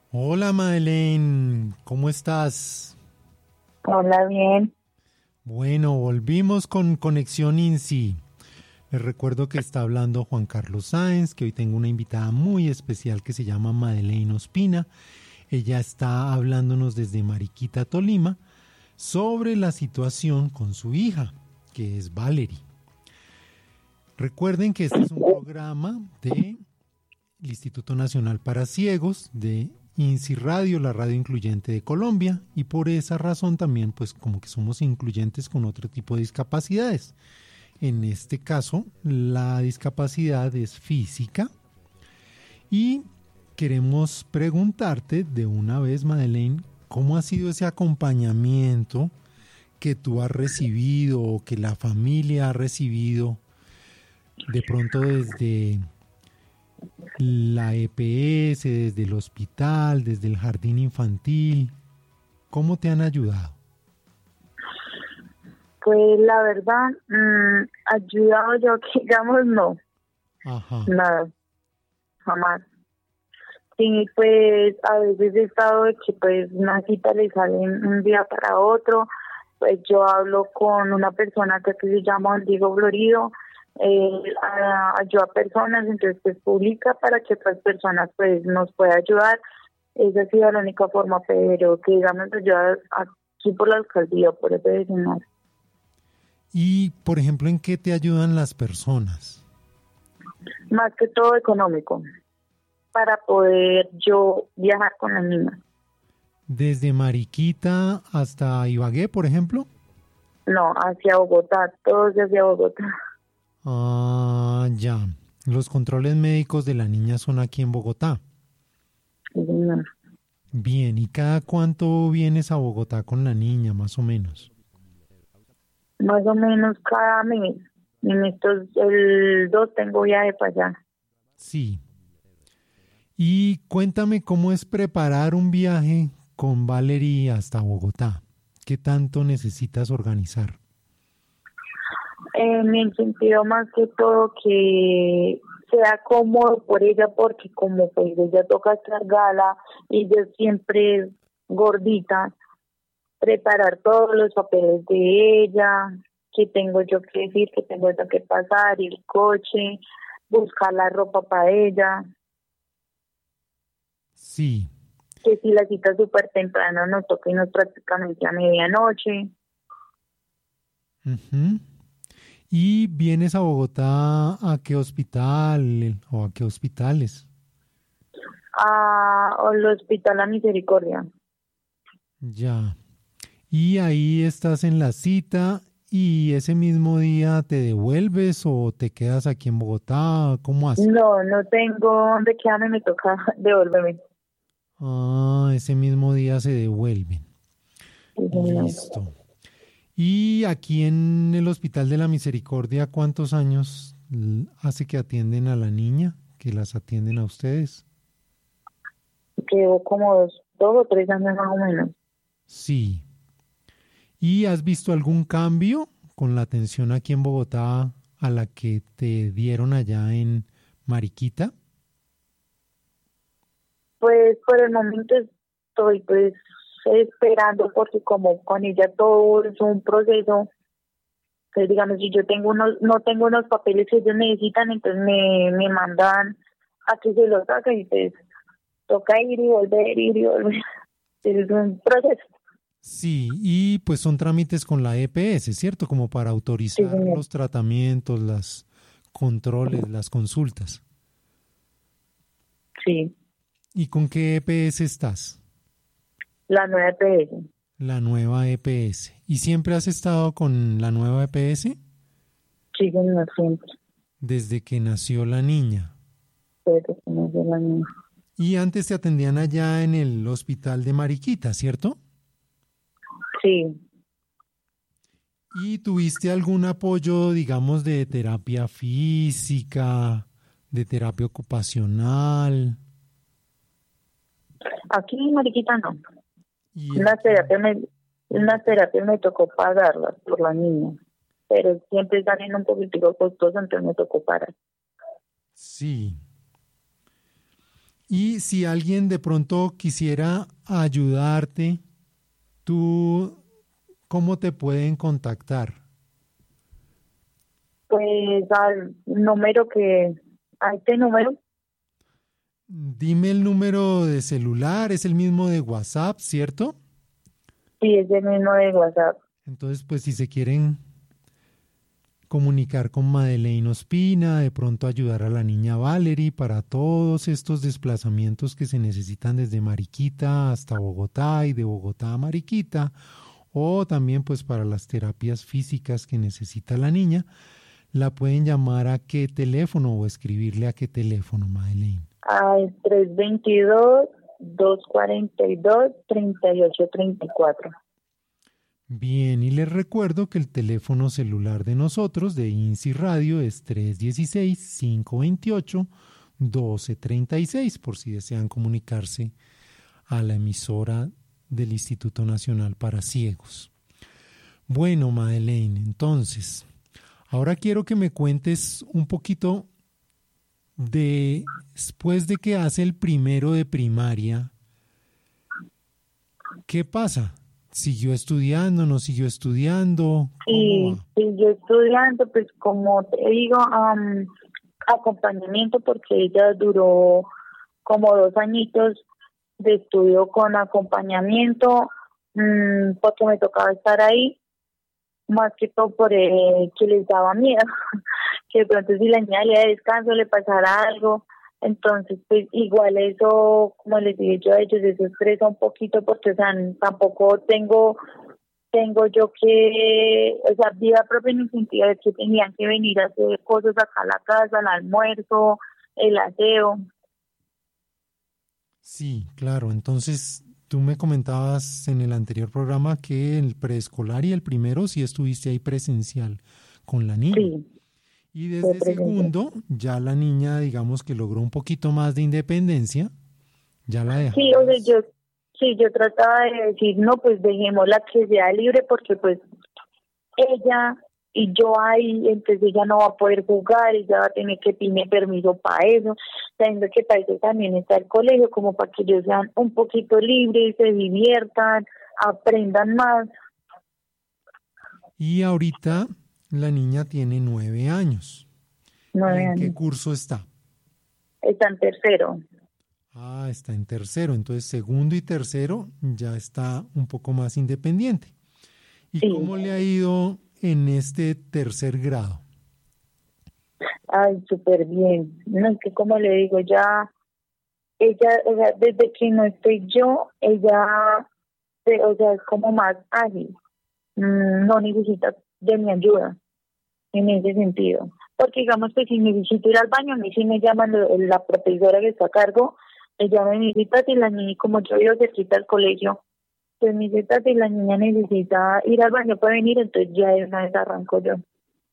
Hola Madeleine, ¿cómo estás? Hola, bien. Bueno, volvimos con Conexión INSI. Les recuerdo que está hablando Juan Carlos Sáenz, que hoy tengo una invitada muy especial que se llama Madeleine Ospina. Ella está hablándonos desde Mariquita, Tolima, sobre la situación con su hija, que es Valerie. Recuerden que este es un programa del Instituto Nacional para Ciegos, de INSI Radio, la radio incluyente de Colombia, y por esa razón también pues como que somos incluyentes con otro tipo de discapacidades. En este caso, la discapacidad es física y queremos preguntarte de una vez, Madeleine, ¿cómo ha sido ese acompañamiento que tú has recibido o que la familia ha recibido de pronto desde la EPS, desde el hospital, desde el jardín infantil? ¿Cómo te han ayudado? Pues la verdad, ayudado yo que digamos no, Ajá. nada, jamás. Sí, pues a veces he estado de que pues una cita le sale un día para otro, pues yo hablo con una persona que se llama Diego Florido, ayuda a personas, entonces pues publica para que otras personas pues nos pueda ayudar. Esa ha sido la única forma, pero que digamos ayuda aquí por la alcaldía, por eso decimos. Y, por ejemplo, ¿en qué te ayudan las personas? Más que todo económico, para poder yo viajar con la niña. ¿Desde Mariquita hasta Ibagué, por ejemplo? No, hacia Bogotá, todos hacia Bogotá. Ah, ya. Los controles médicos de la niña son aquí en Bogotá. Sí, señor. Bien, ¿y cada cuánto vienes a Bogotá con la niña, más o menos? Más o menos cada mes. En estos, el 2 tengo viaje para allá. Sí. Y cuéntame cómo es preparar un viaje con Valerie hasta Bogotá. ¿Qué tanto necesitas organizar? En el sentido más que todo que sea cómodo por ella, porque como pues ella toca cargarla y yo siempre es gordita, preparar todos los papeles de ella, que tengo yo que decir, que tengo yo que pasar, el coche, buscar la ropa para ella, Sí. que si la cita súper temprano nos toca irnos prácticamente a medianoche, Ujú. ¿Y vienes a Bogotá a qué hospital o a qué hospitales? al hospital La Misericordia. Ya. Y ahí estás en la cita y ese mismo día te devuelves o te quedas aquí en Bogotá. ¿Cómo haces? No, no tengo dónde quedarme, me toca devolverme. Ah, ese mismo día se devuelven. Sí, señor. Listo. Y aquí en el Hospital de la Misericordia, ¿cuántos años hace que atienden a la niña? ¿Que las atienden a ustedes? Llevo como dos o tres años más o menos. Sí. ¿Y has visto algún cambio con la atención aquí en Bogotá a la que te dieron allá en Mariquita? Pues por el momento estoy pues esperando porque como con ella todo es un proceso, pues digamos si yo tengo no tengo unos papeles que ellos necesitan, entonces me mandan a que se los haga y pues toca ir y volver, ir y volver. Es un proceso. Sí, y pues son trámites con la EPS, ¿cierto? Como para Sí, autorizar señor. los tratamientos, las controles, las consultas. Sí, ¿Y con qué EPS estás? la nueva EPS. La nueva EPS. ¿Y siempre has estado con la nueva EPS? Sí, señor, siempre. Desde que nació la niña. Pero que no es de la misma. Y antes te atendían allá en el hospital de Mariquita, ¿cierto? Sí. ¿Y tuviste algún apoyo, digamos, de terapia física, de terapia ocupacional? Aquí, Mariquita, no. Y Una aquí, terapia me, una terapia me tocó pagarla por la niña, pero siempre salen un poquitico costoso, entonces me tocó pagar. sí. Y si alguien de pronto quisiera ayudarte, ¿tú cómo te pueden contactar? Pues al número a este número, Dime el número de celular, es el mismo de WhatsApp, ¿cierto? sí, es el mismo de WhatsApp. Entonces, pues si se quieren comunicar con Madeleine Ospina, de pronto ayudar a la niña Valerie para todos estos desplazamientos que se necesitan desde Mariquita hasta Bogotá y de Bogotá a Mariquita, o también pues para las terapias físicas que necesita la niña, la pueden llamar a qué teléfono o escribirle a qué teléfono, Madeleine. Al 322-242-3834. Bien, y les recuerdo que el teléfono celular de nosotros, de INSI Radio, es 316-528-1236, por si desean comunicarse a la emisora del Instituto Nacional para Ciegos. Bueno, Madeleine, entonces, ahora quiero que me cuentes un poquito después de que hace el primero de primaria, ¿qué pasa? ¿Siguió estudiando, no siguió estudiando? ¿Cómo Y va? yo estudiando, pues como te digo, acompañamiento, porque ella duró como 2 añitos de estudio con acompañamiento, porque me tocaba estar ahí, más que todo por que les daba miedo, que de pronto si la niña le da descanso le pasara algo. Entonces, pues igual eso, como les dije yo a ellos, eso estresa un poquito porque, o sea, tampoco tengo yo que, o sea, vida propia en el sentido de que tenían que venir a hacer cosas acá a la casa, el almuerzo, el aseo. Sí, claro. Entonces, tú me comentabas en el anterior programa que el preescolar y el primero sí estuviste ahí presencial con la niña. Sí, Y de desde presencia. segundo, ya la niña, digamos que logró un poquito más de independencia, ya la Sí, o sea, dejabas. yo trataba de decir, no, pues dejémosla que sea libre porque pues ella y yo ahí, entonces ella no va a poder jugar, ella va a tener que pedirme permiso para eso, sabiendo que para eso también está el colegio, como para que ellos sean un poquito libres, se diviertan, aprendan más. Y ahorita la niña tiene 9 años. ¿Y 9 en qué años, curso está? está en tercero. Ah, está en tercero. Entonces, segundo y tercero ya está un poco más independiente. ¿Y Sí, cómo le ha ido en este tercer grado? ay, súper bien. No es que como le digo, ya, ella, o sea, desde que no estoy yo, ella, o sea, es como más ágil. No necesita de mi ayuda en ese sentido. Porque digamos que si necesito ir al baño, a mí sí me llaman la profesora que está a cargo, ella me necesita si la niña, como yo vivo cerquita al colegio, pues me dice, si la niña necesita ir al baño, puede venir, entonces ya de una vez arranco yo.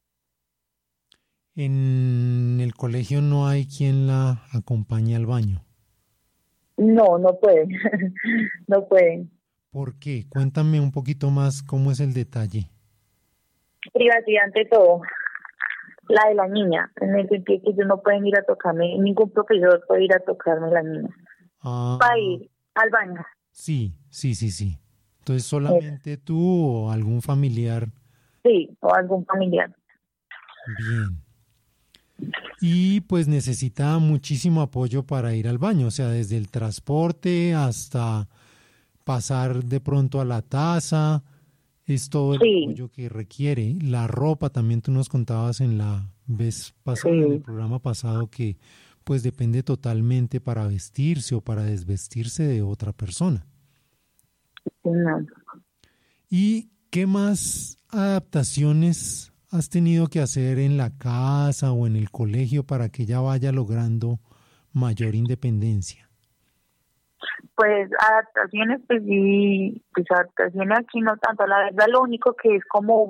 En el colegio no hay quien la acompañe al baño. No, no pueden, no pueden. ¿Por qué? Cuéntame un poquito más cómo es el detalle. Privacidad ante todo, la de la niña, en el sentido que ellos no pueden ir a tocarme, ningún profesor puede ir a tocarme la niña, para Ah, ir al baño. sí, sí, sí, sí. Entonces Eso. solamente tú o algún familiar. Sí, o algún familiar. Bien. Y pues necesita muchísimo apoyo para ir al baño, o sea, desde el transporte hasta pasar de pronto a la taza, es todo el Sí, apoyo que requiere. La ropa también tú nos contabas en la vez pasada, en el sí. programa pasado, que pues depende totalmente para vestirse o para desvestirse de otra persona. No. ¿Y qué más adaptaciones has tenido que hacer en la casa o en el colegio para que ella vaya logrando mayor independencia? Pues adaptaciones, pues sí, pues adaptaciones aquí no tanto, la verdad lo único que es como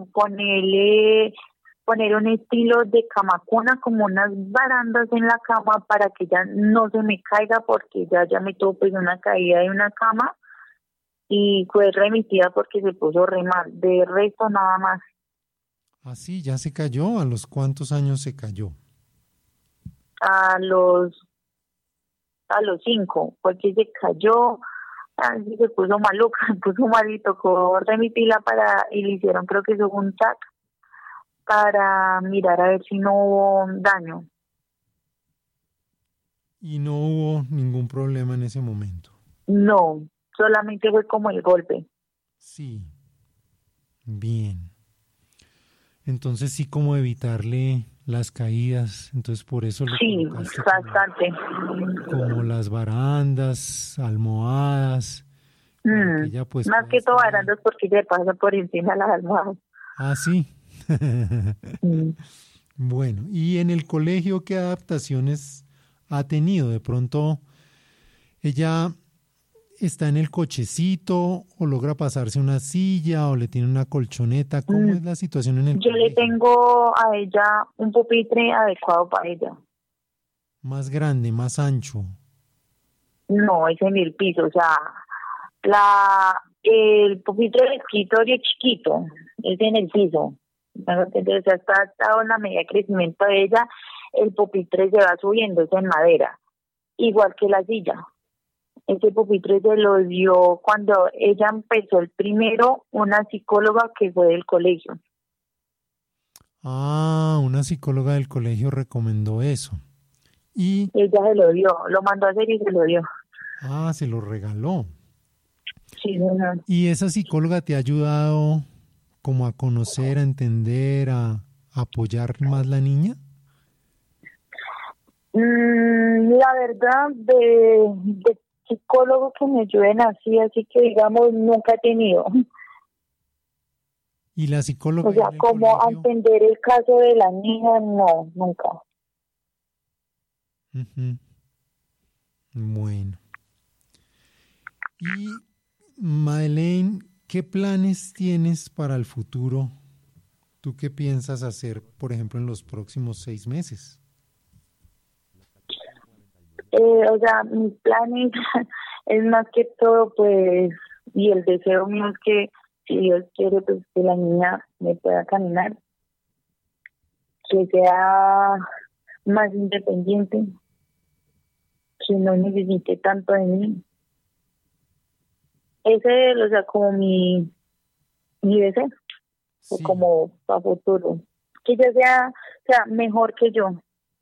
poner un estilo de cama cuna, como unas barandas en la cama para que ya no se me caiga porque ya me tuvo pues una caída de una cama y fue remitida porque se puso re mal, de resto nada más. Así, ya se cayó. ¿A los cuántos años se cayó? A los a los 5, fue que se cayó, así se puso maluca, se puso mal y tocó remitirla y le hicieron, creo que eso fue un TAC, para mirar a ver si no hubo daño. Y no hubo ningún problema en ese momento. No, solamente fue como el golpe. Sí, bien. Entonces sí, como evitarle las caídas, entonces por eso lo Sí, colocaste bastante. como las barandas, almohadas, para que ella pues Más pueda que todo estar ahí. barandas porque se pasa por encima de las almohadas. Ah, sí. Mm. Bueno, ¿y en el colegio qué adaptaciones ha tenido? De pronto, ella está en el cochecito o logra pasarse una silla o le tiene una colchoneta. ¿Cómo Mm, es la situación en el Yo le colegio? tengo a ella un pupitre adecuado para ella. Más grande, más ancho. No, es en el piso, o sea, el pupitre del escritorio es chiquito, es en el piso. Entonces, o sea, está adaptado en la medida de crecimiento de ella, el pupitre se va subiendo, es en madera, igual que la silla. Ese pupitre se lo dio cuando ella empezó el primero, una psicóloga que fue del colegio. Ah, una psicóloga del colegio recomendó eso. Y, Ella se lo dio, lo mandó a hacer y se lo dio. se lo regaló. Sí, señor. ¿Y esa psicóloga te ha ayudado como a conocer, a entender, a apoyar más la niña? La verdad, de psicólogo que me ayuden así que digamos, nunca he tenido. ¿Y la O psicóloga ahí sea, en el como a colegio? entender el caso de la niña, no, nunca. Ujú. Bueno. Y Madeleine, ¿qué planes tienes para el futuro? ¿Tú qué piensas hacer, por ejemplo, en los próximos 6 meses? O sea, mis planes es más que todo, pues, y el deseo mío es que, si Dios quiere, pues que la niña me pueda caminar, que sea más independiente, que no necesite tanto de mí. Ese es, o sea, como mi deseo, o Sí. como para futuro. Que ella sea mejor que yo.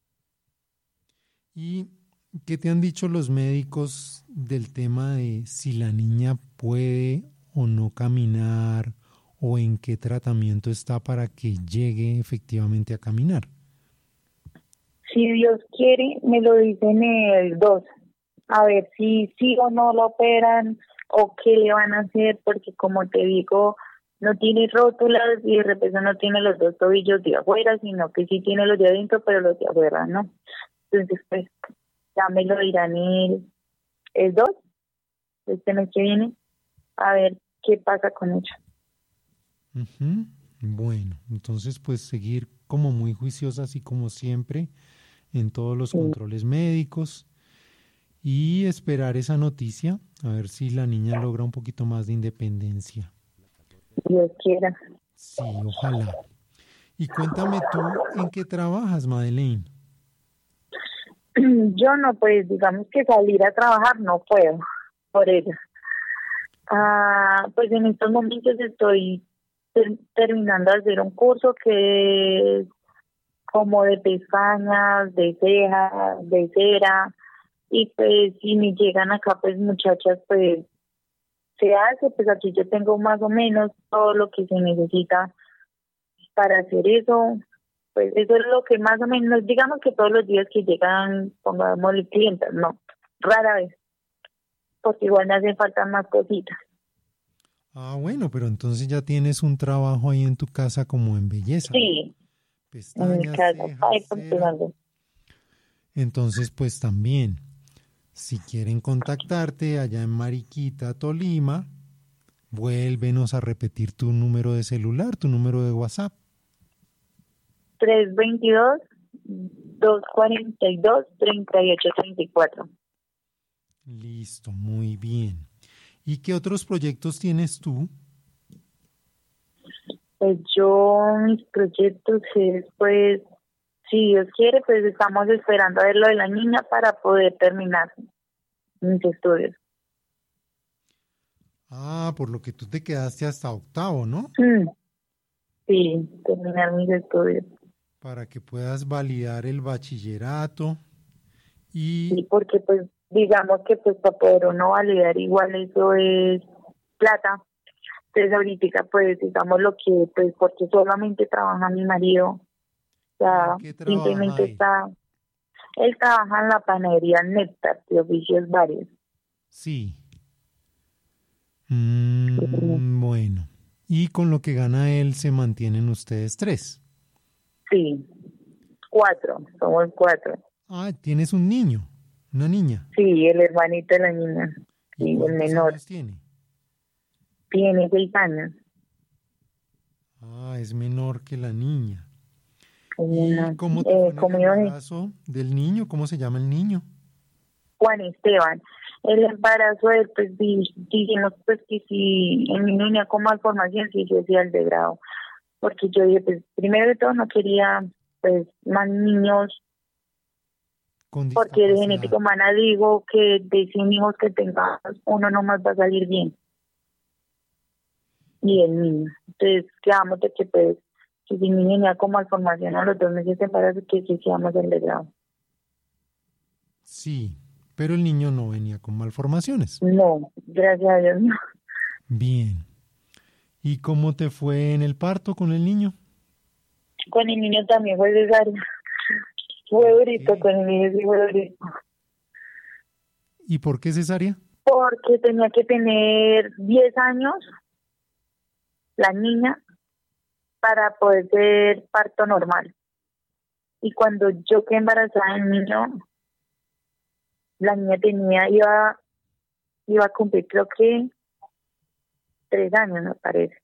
¿Y qué te han dicho los médicos del tema de si la niña puede o no caminar o en qué tratamiento está para que llegue efectivamente a caminar? Si Dios quiere, me lo dicen el 2. A ver si sí o no lo operan o qué le van a hacer, porque como te digo, no tiene rótulas y de repente no tiene los dos tobillos de afuera, sino que sí tiene los de adentro, pero los de afuera no. Entonces, pues ya me lo dirán el 2, este mes que viene, a ver qué pasa con ella. Ujú. Bueno, entonces pues seguir como muy juiciosa, así como siempre, en todos los Sí, controles médicos y esperar esa noticia, a ver si la niña logra un poquito más de independencia. Dios quiera. Sí, ojalá. Y cuéntame tú, ¿en qué trabajas, Madeleine? Yo no, pues digamos que salir a trabajar no puedo por ella. Pues en estos momentos estoy terminando de hacer un curso que es como de pestañas, de cejas, de cera, y pues si me llegan acá pues muchachas pues se hace, pues aquí yo tengo más o menos todo lo que se necesita para hacer eso, pues eso es lo que más o menos, digamos que todos los días que llegan, pongamos clientes, no, rara vez, porque igual me hacen falta más cositas. Ah, bueno, pero entonces ya tienes un trabajo ahí en tu casa como en belleza, ¿no? Sí, en mi Pestañas, casa, cejas, ahí cera. funcionando. Entonces, pues también, si quieren contactarte allá en Mariquita, Tolima, vuélvenos a repetir tu número de celular, tu número de WhatsApp. 322-242-3834. Listo, muy bien. ¿Y qué otros proyectos tienes tú? Pues yo, mis proyectos es, pues, si Dios quiere, pues estamos esperando a ver lo de la niña para poder terminar. mis estudios. Ah, por lo que tú te quedaste hasta octavo, ¿no? Sí, terminar mis estudios. Para que puedas validar el bachillerato y... Sí, porque pues digamos que pues para poder uno validar igual eso es plata. Entonces ahorita pues digamos lo que pues porque solamente trabaja mi marido, o sea, ¿En qué trabaja simplemente él? él trabaja en la panadería Néctar de oficios varios. Sí. Sí, Bueno. Y con lo que gana él se mantienen ustedes tres. sí, 4, somos 4. Ah, tienes un niño, una niña. Sí, el hermanito de la niña, ¿Y sí, el cuántos menor, años tiene? tiene 6 años. Ah, es menor que la niña. ¿Y Una, cómo te fue en el como iba embarazo del niño? ¿Cómo se llama el niño? Juan Esteban. El embarazo de él, pues dijimos pues que si el niño venía con malformación, sí yo hacía el de grado. Porque yo dije, pues primero de todo no quería pues más niños, Con porque de discapacidad. genética humana digo que de 100 hijos que tengamos, uno nomás va a salir bien, y el niño. Entonces quedamos de que pues, que si el niño venía con malformación a los 2 meses de embarazo, que sí hacíamos el de grado. Sí, pero el niño no venía con malformaciones. No, gracias a Dios no. Bien. ¿Y cómo te fue en el parto con el niño? Con el niño también fue cesárea. Fue ¿Por durito, qué? con el niño sí fue durito. ¿Y por qué cesárea? Porque tenía que tener 10 años la niña para poder ser parto normal. Y cuando yo quedé embarazada del niño, la niña iba a cumplir creo que 3 años, me parece.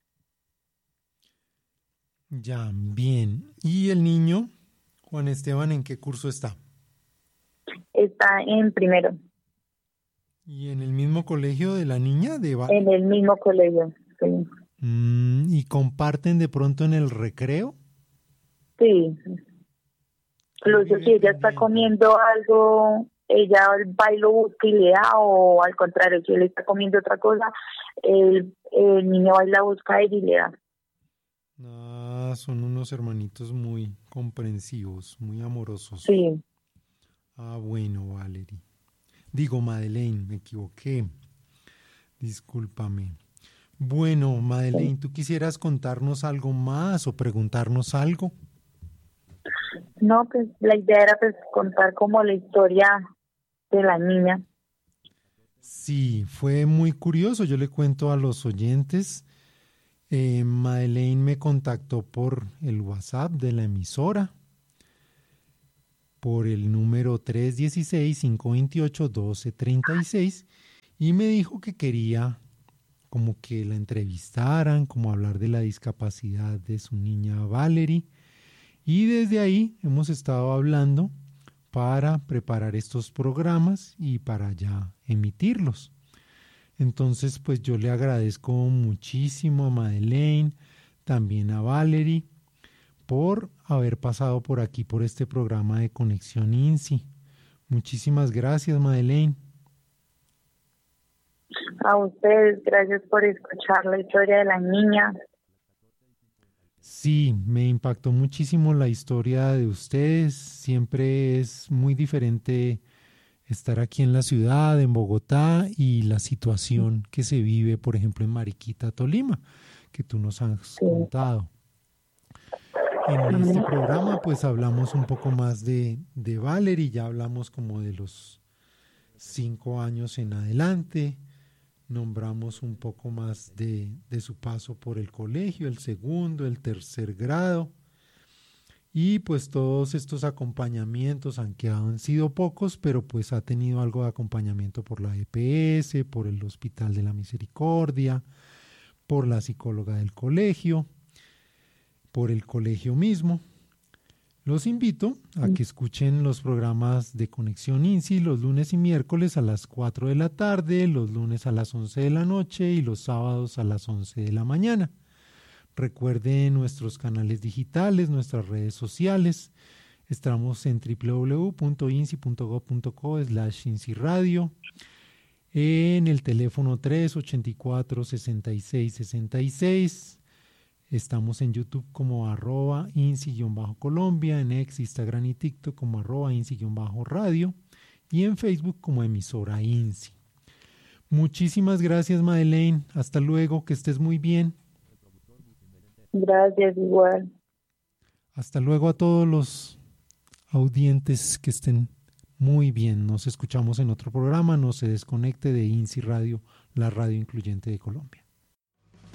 Ya, bien. ¿Y el niño, Juan Esteban, en qué curso está? Está en primero, ¿Y en el mismo colegio de la niña de en Valerie? el mismo colegio. Sí, ¿Y comparten de pronto en el recreo? sí. ¿Quién Incluso vive si ella está pendiente? comiendo algo, ella va y lo busca y le da, o al contrario, si él está comiendo otra cosa, el niño va y la busca y le da. Ah, son unos hermanitos muy comprensivos, muy amorosos. Sí. Ah, bueno, Valerie. Digo, Madeleine, me equivoqué. Discúlpame. Bueno, Sí. Madeleine, ¿tú quisieras contarnos algo más o preguntarnos algo? No, pues la idea era pues contar como la historia de la niña. Sí, fue muy curioso. Yo le cuento a los oyentes. Madeleine me contactó por el WhatsApp de la emisora, por el número 316-528-1236 y me dijo que quería como que la entrevistaran, como hablar de la discapacidad de su niña Valerie. Y desde ahí hemos estado hablando para preparar estos programas y para ya emitirlos. Entonces, pues yo le agradezco muchísimo a Madeleine, también a Valerie, por haber pasado por aquí, por este programa de Conexión INSI. Muchísimas gracias, Madeleine. A ustedes, gracias por escuchar la historia de la niña. Sí, me impactó muchísimo la historia de ustedes. Siempre es muy diferente estar aquí en la ciudad, en Bogotá, y la situación que se vive, por ejemplo, en Mariquita, Tolima, que tú nos has Sí. contado. En este programa, pues hablamos un poco más de Valerie, ya hablamos como de los 5 años en adelante, nombramos un poco más de su paso por el colegio, el segundo, el tercer grado, y pues todos estos acompañamientos, aunque han sido pocos, pero pues ha tenido algo de acompañamiento por la EPS, por el Hospital de la Misericordia, por la psicóloga del colegio, por el colegio mismo. Los invito a que escuchen los programas de Conexión INSI los lunes y miércoles a las 4 de la tarde, los lunes a las 11 de la noche y los sábados a las 11 de la mañana. Recuerden nuestros canales digitales, nuestras redes sociales. Estamos en www.insi.gov.co/INSI Radio. en el teléfono 384-6666. Estamos en YouTube como @INSI-Colombia, en X, Instagram y TikTok como @INSI-radio y en Facebook como emisora INSI. Muchísimas gracias, Madeleine. Hasta luego, que estés muy bien. Gracias, igual. Hasta luego a todos los audientes, que estén muy bien. Nos escuchamos en otro programa. No se desconecte de INSI Radio, la radio incluyente de Colombia.